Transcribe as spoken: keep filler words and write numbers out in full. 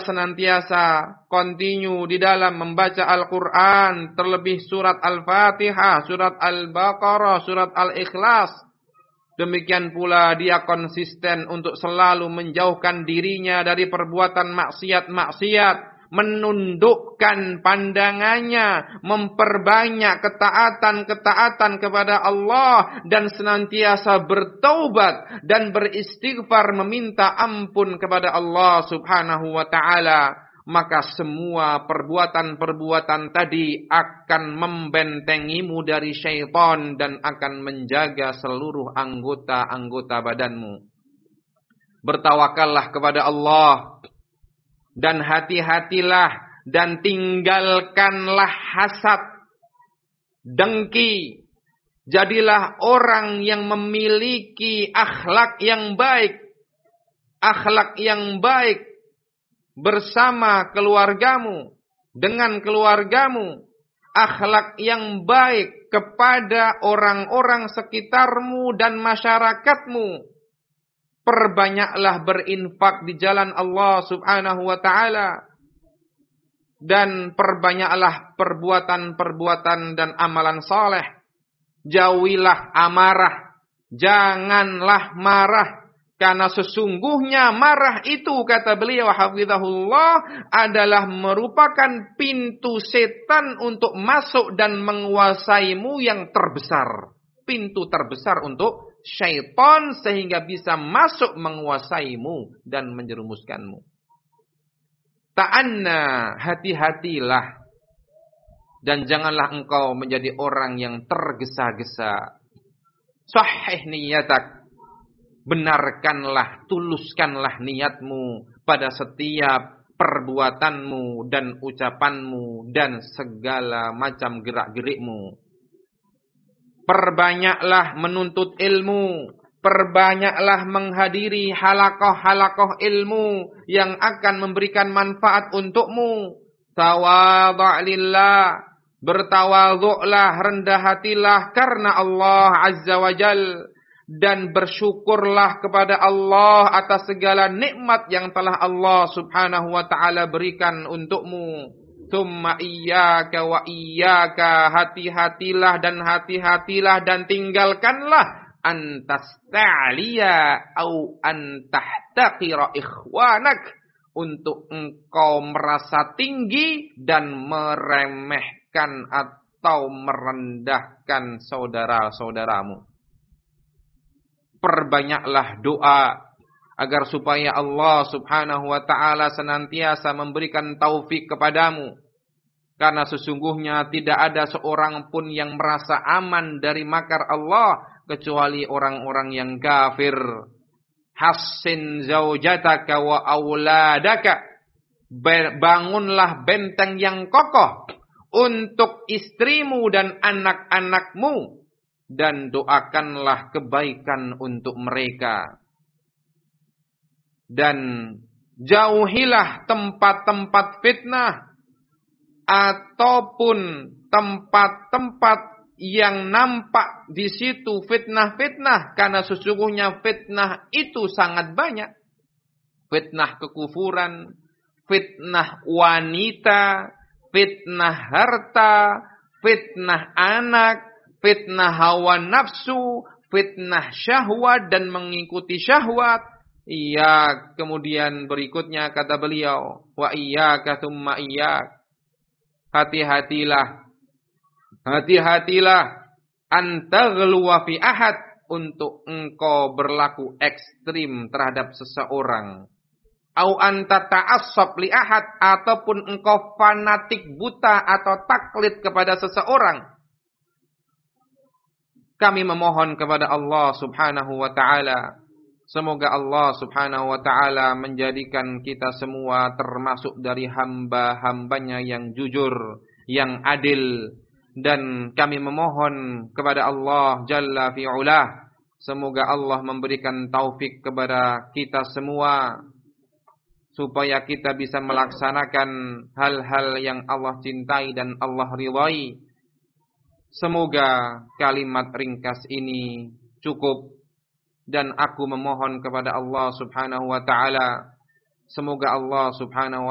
agar senantiasa continue di dalam membaca Al-Quran, terlebih surat Al-Fatihah, surat Al-Baqarah, surat Al-Ikhlas. Demikian pula dia konsisten untuk selalu menjauhkan dirinya dari perbuatan maksiat-maksiat, menundukkan pandangannya, memperbanyak ketaatan-ketaatan kepada Allah, dan senantiasa bertaubat dan beristighfar meminta ampun kepada Allah subhanahu wa ta'ala. Maka semua perbuatan-perbuatan tadi akan membentengimu dari syaitan dan akan menjaga seluruh anggota-anggota badanmu. Bertawakallah kepada Allah dan hati-hatilah dan tinggalkanlah hasad, dengki. Jadilah orang yang memiliki akhlak yang baik, akhlak yang baik bersama keluargamu, dengan keluargamu, akhlak yang baik kepada orang-orang sekitarmu dan masyarakatmu. Perbanyaklah berinfak di jalan Allah subhanahu wa ta'ala, dan perbanyaklah perbuatan-perbuatan dan amalan saleh. Jauhilah amarah, janganlah marah. Karena sesungguhnya marah itu, kata beliau hafizahullah, adalah merupakan pintu setan untuk masuk dan menguasaimu yang terbesar. Pintu terbesar untuk syaitan sehingga bisa masuk menguasaimu dan menjerumuskanmu. Ta'anna, hati-hatilah. Dan janganlah engkau menjadi orang yang tergesa-gesa. Sahih niyatak. Benarkanlah, tuluskanlah niatmu pada setiap perbuatanmu dan ucapanmu dan segala macam gerak-gerikmu. Perbanyaklah menuntut ilmu, perbanyaklah menghadiri halakoh-halakoh ilmu yang akan memberikan manfaat untukmu. Tawadhu' lillah, bertawadhu'lah, rendah hatilah karena Allah Azza wa Jalla. Dan bersyukurlah kepada Allah atas segala nikmat yang telah Allah subhanahu wa ta'ala berikan untukmu. Tsumma iyyaka wa iyyaka, hati-hatilah dan hati-hatilah dan tinggalkanlah antasta'liya au antahtaqira ikhwanak, untuk engkau merasa tinggi dan meremehkan atau merendahkan saudara-saudaramu. Perbanyaklah doa agar supaya Allah subhanahu wa ta'ala senantiasa memberikan taufik kepadamu. Karena sesungguhnya tidak ada seorang pun yang merasa aman dari makar Allah kecuali orang-orang yang kafir. Hassin zaujataka wa auladaka, bangunlah benteng yang kokoh untuk istrimu dan anak-anakmu, dan doakanlah kebaikan untuk mereka. Dan jauhilah tempat-tempat fitnah ataupun tempat-tempat yang nampak di situ fitnah-fitnah, karena sesungguhnya fitnah itu sangat banyak. Fitnah kekufuran, fitnah wanita, fitnah harta, fitnah anak, fitnah hawa nafsu, fitnah syahwat dan mengikuti syahwat. Iya, kemudian berikutnya kata beliau, wa iyyaka tsumma iyyak. Hati-hatilah. Hati-hatilah antaghluwa fi ahad, untuk engkau berlaku ekstrim terhadap seseorang. Au anta ta'assab li ahad, ataupun engkau fanatik buta atau taklid kepada seseorang. Kami memohon kepada Allah subhanahu wa ta'ala, semoga Allah subhanahu wa ta'ala menjadikan kita semua termasuk dari hamba-hambanya yang jujur, yang adil. Dan kami memohon kepada Allah Jalla fi'ulah, semoga Allah memberikan taufik kepada kita semua, supaya kita bisa melaksanakan hal-hal yang Allah cintai dan Allah ridhai. Semoga kalimat ringkas ini cukup, dan aku memohon kepada Allah subhanahu wa ta'ala, semoga Allah subhanahu wa